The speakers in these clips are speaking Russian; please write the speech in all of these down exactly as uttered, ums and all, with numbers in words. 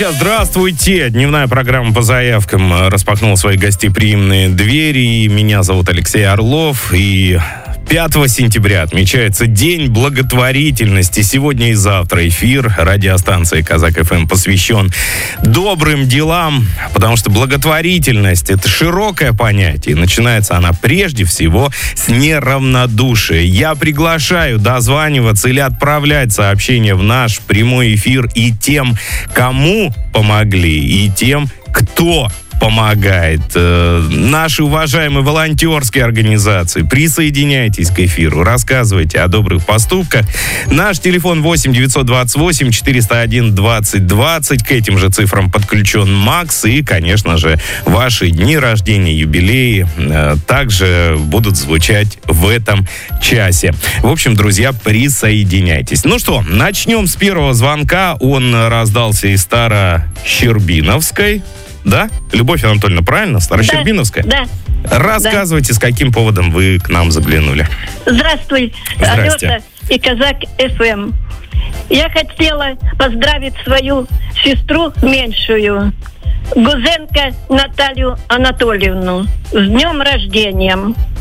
Друзья, здравствуйте! Дневная программа по заявкам распахнула свои гостеприимные двери. Меня зовут Алексей Орлов. И пятого сентября отмечается День благотворительности. Сегодня и завтра эфир радиостанции Казак эф эм посвящен добрым делам, потому что благотворительность — это широкое понятие. Начинается она прежде всего с неравнодушия. Я приглашаю дозваниваться или отправлять сообщения в наш прямой эфир и тем, кому помогли, и тем, кто помогает. Э, наши уважаемые волонтерские организации. Присоединяйтесь к эфиру, рассказывайте о добрых поступках. Наш телефон восемь девятьсот двадцать восемь четыреста один двадцать двадцать. К этим же цифрам подключен Макс. И, конечно же, ваши дни рождения, юбилеи э, также будут звучать в этом часе. В общем, друзья, присоединяйтесь. Ну что, начнем с первого звонка. Он раздался из Старощербиновской. Да? Любовь Анатольевна, правильно? Старощербиновская? Да, да. Рассказывайте, да. С каким поводом вы к нам заглянули. Здравствуй, Алёша и Казак эф эм. Я хотела поздравить свою сестру меньшую, Гузенко Наталью Анатольевну, с днем рождения.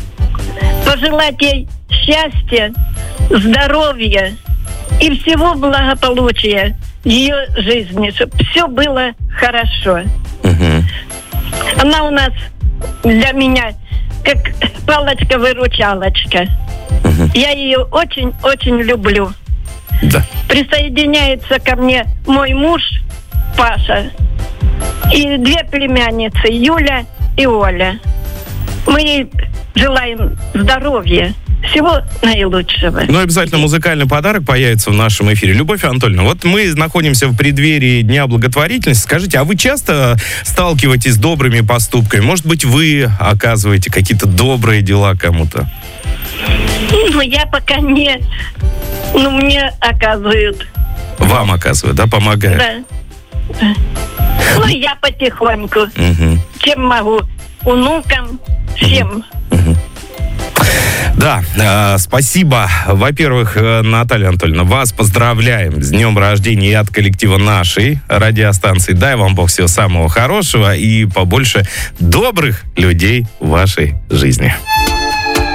Пожелать ей счастья, здоровья и всего благополучия в ее жизни, чтобы все было хорошо. Угу. Она у нас для меня как палочка-выручалочка. Угу. Я ее очень-очень люблю. Да. Присоединяется ко мне мой муж Паша и две племянницы, Юля и Оля. Мы ей желаем здоровья, всего наилучшего. Ну, обязательно музыкальный подарок появится в нашем эфире. Любовь Анатольевна, вот мы находимся в преддверии Дня благотворительности. Скажите, а вы часто сталкиваетесь с добрыми поступками? Может быть, вы оказываете какие-то добрые дела кому-то? Ну, я пока не... Ну, мне оказывают. Вам оказывают, да? Помогают? Да. Ну, я потихоньку. Угу. Чем могу? Внукам, всем. Угу. Да, э, спасибо. Во-первых, Наталья Анатольевна, вас поздравляем с днем рождения и от коллектива нашей радиостанции. Дай вам Бог всего самого хорошего и побольше добрых людей в вашей жизни.